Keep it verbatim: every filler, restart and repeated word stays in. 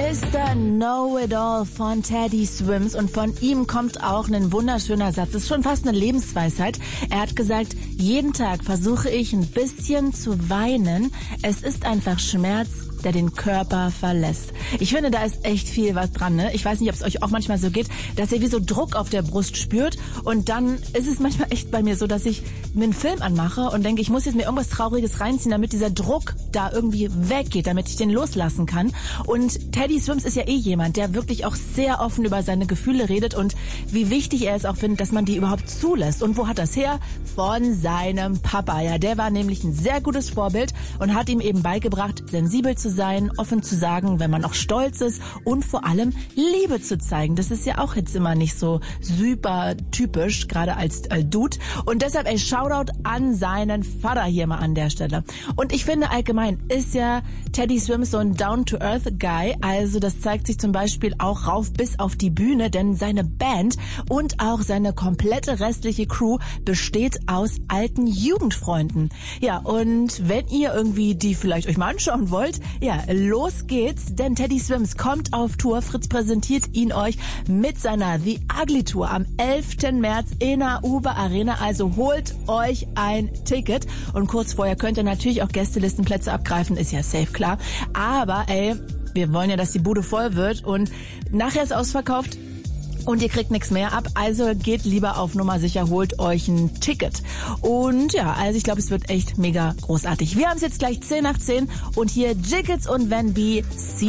Mister Know-It-All von Teddy Swims, und von ihm kommt auch ein wunderschöner Satz. Das ist schon fast eine Lebensweisheit. Er hat gesagt, jeden Tag versuche ich ein bisschen zu weinen. Es ist einfach Schmerz, der den Körper verlässt. Ich finde, da ist echt viel was dran, ne? Ich weiß nicht, ob es euch auch manchmal so geht, dass ihr wie so Druck auf der Brust spürt, und dann ist es manchmal echt bei mir so, dass ich mir einen Film anmache und denke, ich muss jetzt mir irgendwas Trauriges reinziehen, damit dieser Druck da irgendwie weggeht, damit ich den loslassen kann. Und Teddy Swims ist ja eh jemand, der wirklich auch sehr offen über seine Gefühle redet und wie wichtig er es auch findet, dass man die überhaupt zulässt. Und wo hat das her? Von seinem Papa. Ja, der war nämlich ein sehr gutes Vorbild und hat ihm eben beigebracht, sensibel zu sein, offen zu sagen, wenn man auch stolz ist, und vor allem Liebe zu zeigen. Das ist ja auch jetzt immer nicht so super typisch, gerade als äh, Dude. Und deshalb ein Shoutout an seinen Vater hier mal an der Stelle. Und ich finde allgemein ist ja Teddy Swims so ein Down-to-Earth-Guy. Also das zeigt sich zum Beispiel auch rauf bis auf die Bühne, denn seine Band und auch seine komplette restliche Crew besteht aus alten Jugendfreunden. Ja, und wenn ihr irgendwie die vielleicht euch mal anschauen wollt, ja, los geht's, denn Teddy Swims kommt auf Tour. Fritz präsentiert ihn euch mit seiner The Ugly Tour am elften März in der Uber Arena. Also holt euch ein Ticket. Und kurz vorher könnt ihr natürlich auch Gästelistenplätze abgreifen, ist ja safe, klar. Aber ey, wir wollen ja, dass die Bude voll wird, und nachher ist ausverkauft und ihr kriegt nichts mehr ab, also geht lieber auf Nummer sicher, holt euch ein Ticket. Und ja, also ich glaube, es wird echt mega großartig. Wir haben es jetzt gleich zehn nach zehn und hier Jickets und Van B.